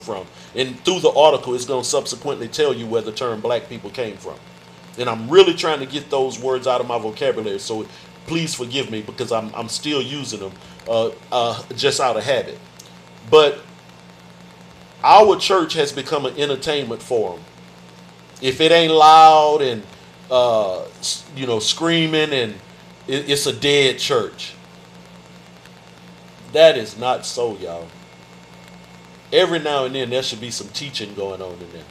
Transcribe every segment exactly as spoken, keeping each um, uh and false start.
from. And through the article, it's going to subsequently tell you where the term black people came from. And I'm really trying to get those words out of my vocabulary. So please forgive me because I'm, I'm still using them uh, uh, just out of habit. But our church has become an entertainment forum. If it ain't loud and uh, you know screaming and it, it's a dead church. That is not so, y'all. Every now and then there should be some teaching going on in there.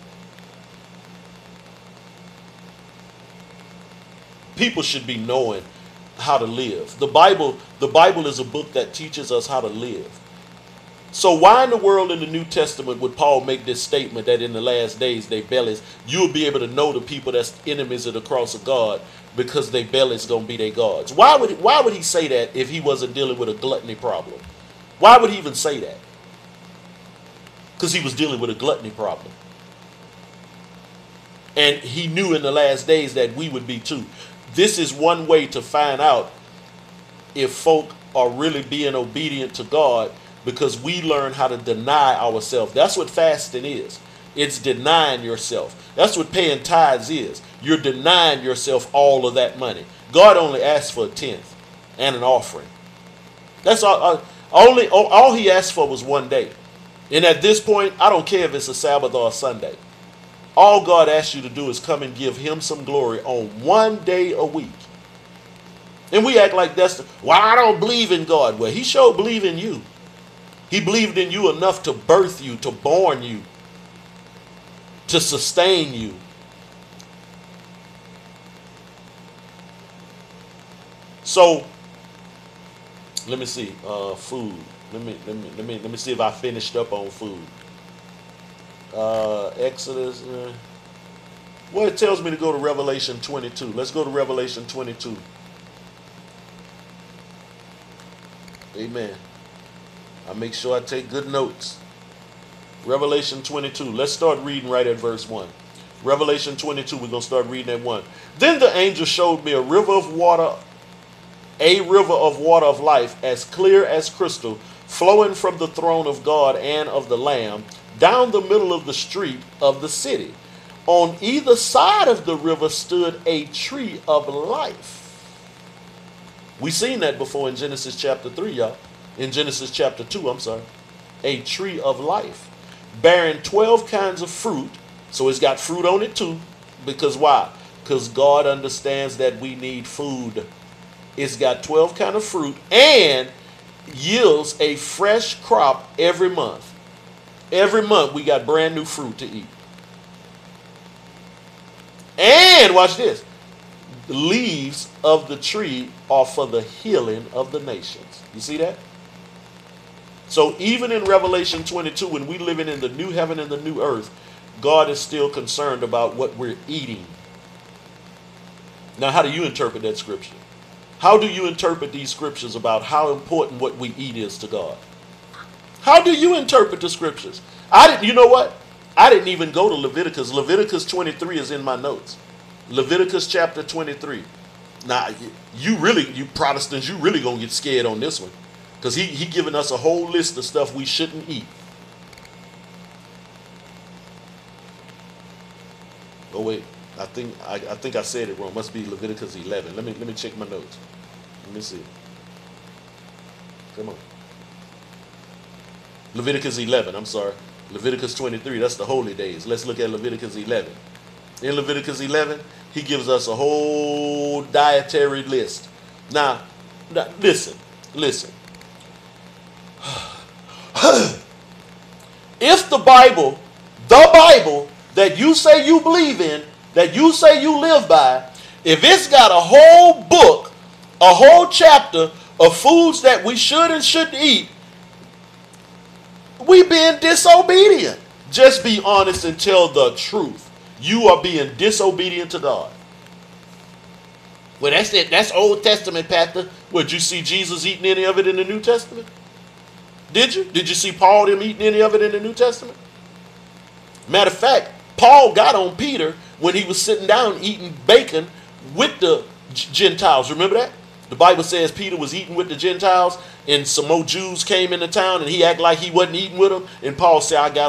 People should be knowing how to live. The Bible, the Bible is a book that teaches us how to live. So why in the world in the New Testament would Paul make this statement that in the last days they bellies, you'll be able to know the people that's enemies of the cross of God because they bellies gonna be their gods? Why would he, why would he say that if he wasn't dealing with a gluttony problem? Why would he even say that? Because he was dealing with a gluttony problem. And he knew in the last days that we would be too. This is one way to find out if folk are really being obedient to God, because we learn how to deny ourselves. That's what fasting is. It's denying yourself. That's what paying tithes is. You're denying yourself all of that money. God only asked for a tenth and an offering. That's all. Uh, only all he asked for was one day. And at this point, I don't care if it's a Sabbath or a Sunday. All God asks you to do is come and give him some glory on one day a week. And we act like that's, the, well, I don't believe in God. Well, he sure believe in you. He believed in you enough to birth you, to born you, to sustain you. So, let me see. Uh, food. Let me let me let me let me see if I finished up on food. Uh, Exodus. Uh, well, it tells me to go to Revelation twenty-two. Let's go to Revelation twenty-two. Amen. I make sure I take good notes. Revelation twenty-two. Let's start reading right at verse one. Revelation twenty-two, we're going to start reading at one. Then the angel showed me a river of water, a river of water of life, as clear as crystal, flowing from the throne of God and of the Lamb, down the middle of the street of the city. On either side of the river stood a tree of life. We've seen that before in Genesis chapter three, y'all. In Genesis chapter two, I'm sorry. A tree of life, bearing twelve kinds of fruit. So it's got fruit on it too. Because why? Because God understands that we need food. It's got twelve kinds of fruit and yields a fresh crop every month. Every month we got brand new fruit to eat. And watch this. The leaves of the tree are for the healing of the nations. You see that? So even in Revelation twenty-two, when we living in the new heaven and the new earth, God is still concerned about what we're eating. Now, how do you interpret that scripture? How do you interpret these scriptures about how important what we eat is to God? How do you interpret the scriptures? I didn't, you know what? I didn't even go to Leviticus. Leviticus twenty-three is in my notes. Leviticus chapter twenty-three. Now, you really, you Protestants, you really gonna get scared on this one. Because he, he giving us a whole list of stuff we shouldn't eat. Oh wait, I think I, I think I said it wrong. Must be Leviticus eleven. Let me let me check my notes. Let me see. Come on. Leviticus eleven, I'm sorry. Leviticus twenty-three, that's the holy days. Let's look at Leviticus eleven. In Leviticus eleven, he gives us a whole dietary list. Now, now listen, listen. If the Bible, the Bible that you say you believe in, that you say you live by, if it's got a whole book, a whole chapter of foods that we should and shouldn't eat, we being disobedient. Just be honest and tell the truth. You are being disobedient to God. Well, that's it. That's Old Testament, Pastor. Would you see Jesus eating any of it in the New Testament? Did you? Did you see Paul them eating any of it in the New Testament? Matter of fact, Paul got on Peter when he was sitting down eating bacon with the Gentiles. Remember that? The Bible says Peter was eating with the Gentiles, and some more Jews came into town, and he acted like he wasn't eating with them. And Paul said, I got